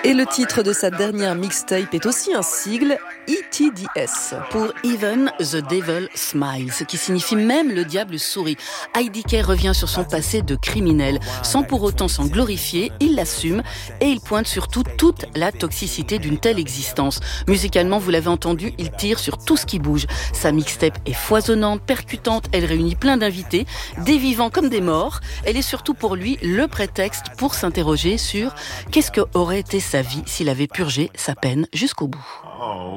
Et le titre de sa dernière mixtape est aussi un sigle, ETDS. Pour Even the Devil Smiles, qui signifie même le diable sourit. IDK revient sur son passé de criminel. Sans pour autant s'en glorifier, il l'assume et il pointe surtout toute la toxicité d'une telle existence. Musicalement, vous l'avez entendu, il tire sur tout ce qui bouge. Sa mixtape est foisonnante, percutante, elle réunit plein d'invités, des vivants comme des morts. Elle est surtout pour lui le prétexte pour s'interroger sur qu'est-ce que aurait été sa vie s'il avait purgé sa peine jusqu'au bout.